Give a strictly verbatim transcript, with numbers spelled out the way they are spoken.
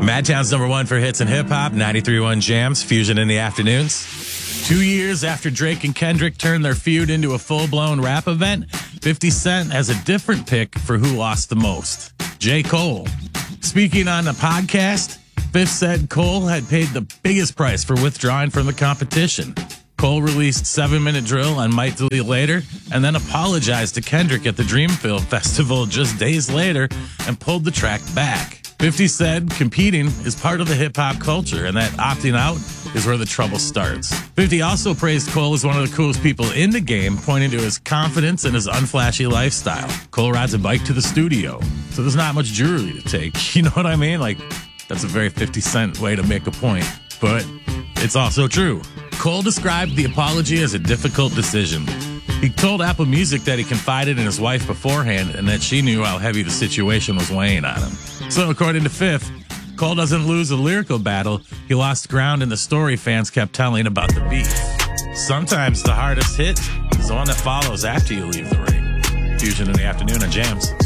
Madtown's number one for hits and hip hop, ninety-three point one Jams, Fusion in the afternoons. Two years after Drake and Kendrick turned their feud into a full-blown rap event, fifty Cent has a different pick for who lost the most. J. Cole. Speaking on the podcast, Fifth said Cole had paid the biggest price for withdrawing from the competition. Cole released Seven Minute Drill on Might Delete Later and then apologized to Kendrick at the Dreamfield Festival just days later and pulled the track back. fifty said competing is part of the hip-hop culture and that opting out is where the trouble starts. fifty also praised Cole as one of the coolest people in the game, pointing to his confidence and his unflashy lifestyle. Cole rides a bike to the studio, so there's not much jewelry to take. You know what I mean? Like, that's a very fifty Cent way to make a point, but it's also true. Cole described the apology as a difficult decision. He told Apple Music that he confided in his wife beforehand and that she knew how heavy the situation was weighing on him. So according to Fifth, Cole doesn't lose a lyrical battle. He lost ground in the story fans kept telling about the beef. Sometimes the hardest hit is the one that follows after you leave the ring. Fusion in the afternoon on Jams.